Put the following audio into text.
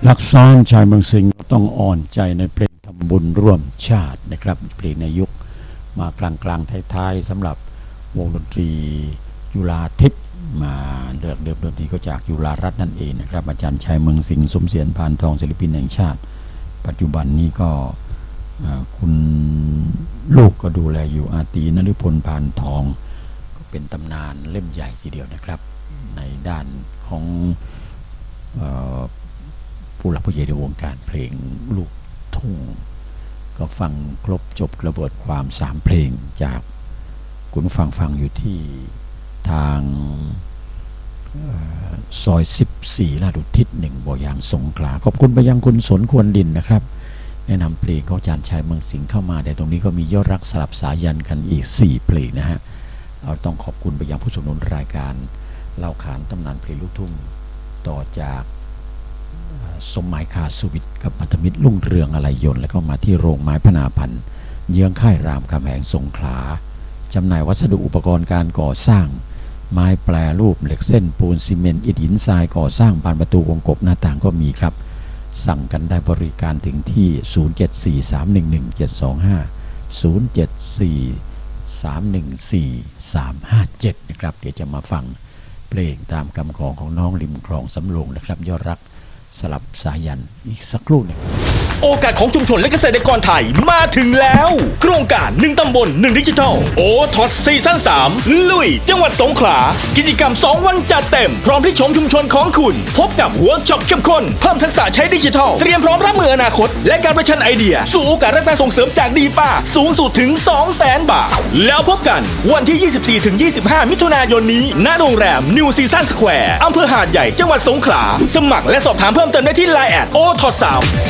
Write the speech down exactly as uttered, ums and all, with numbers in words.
รักซ้อนชายเมืองสิงห์ต้องอ่อนใจในเพลงทำบุญร่วมชาตินะครับเพลงในยุคมากลางกลางท้ายๆสำหรับวงดนตรีจุฬาทิพย์มาเลือกเดิมเดิมทีก็จากจุฬารัตน์นั่นเองนะครับอาจารย์ชายเมืองสิงห์สมเสียรพานทองศิลปินแห่งชาติปัจจุบันนี้ก็คุณลูกก็ดูแลอยู่อาตีนฤพลพานทองก็เป็นตำนานเล่มใหญ่ทีเดียวนะครับในด้านของผู้หลักผู้ใหญ่ในวงการเพลงลูกทุ่งก็ฟังครบจบกระบวนความสามเพลงจากคุณฟังฟังอยู่ที่ทางซอยสิบสี่ลาดอุทิศหนึ่งบ่อยางสงขลาขอบคุณไปยังคุณสนควรดินนะครับแนะนำเพลงของอาจารย์ชายเมืองสิงห์เข้ามาแต่ตรงนี้ก็มียอดรักสลับสายันกันอีกสี่เพลงนะฮะเราต้องขอบคุณไปยังผู้สนับสนุนรายการเล่าขานตำนานเพลงลูกทุ่งต่อจากสมหมายคาสุวิทย์กับพันธมิตรลุ่งเรืองอะไรยนต์แล้วก็มาที่โรงไม้พนาพันธ์เยื้องค่ายรามคำแหงสงขลาจำหน่ายวัสดุอุปกรณ์การก่อสร้างไม้แปรรูปเหล็กเส้นปูนซีเมนต์อิฐหินทรายก่อสร้างบานประตูวงกบหน้าต่างก็มีครับสั่งกันได้บริการถึงที่ศูนย์ เจ็ด สี่ สาม หนึ่ง หนึ่ง เจ็ด สอง ห้า ศูนย์ เจ็ด สี่ สาม หนึ่ง สี่ สาม ห้า เจ็ดนะครับเดี๋ยวจะมาฟังเพลงตามคำขอของน้องริมคลองสำโรงนะครับยอดรักสลับสายันอีกสักครู่หนึ่งโอกาสของชุมชนและเกษตรกรไทยมาถึงแล้วโครงการหนึ่งตำบลหนึ่งดิจิทัลโอท็อปซีซั่นสามลุยจังหวัดสงขลากิจกรรมสองวันจัดเต็มพร้อมที่ชมชุมชนของคุณพบกับเวิร์กช็อปเข้มข้นเพิ่มทักษะใช้ดิจิทัลเตรียมพร้อมรับมืออนาคตและการประชันไอเดียสู่โอกาสรับการส่งเสริมจากดีป้าสูงสุดถึง สองแสน บาทแล้วพบกันวันที่ ยี่สิบสี่ถึงยี่สิบห้า มิถุนายนนี้ณโรงแรมนิวซีซั่นสแควร์อำเภอหาดใหญ่จังหวัดสงขลาสมัครและสอบถามเพิ่มเติมได้ที่ ไลน์ แอท โอ ที โอ ที สาม